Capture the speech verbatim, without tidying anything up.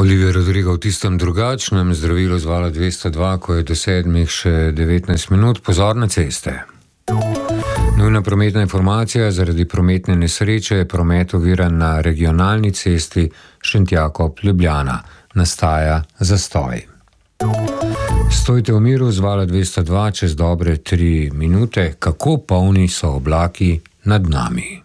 Olivia Rodrigo v tistem drugačnem zdravilu z vala dvesto dva, ko je do sedmih še devetnajst minut. Pozor na ceste. Nujna prometna informacija: zaradi prometne nesreče je promet oviran na regionalni cesti Šentjakob-Ljubljana. Nastaja zastoj. Stojte v miru z vala dvesto dva čez dobre tri minute. Kako polni so oblaki nad nami?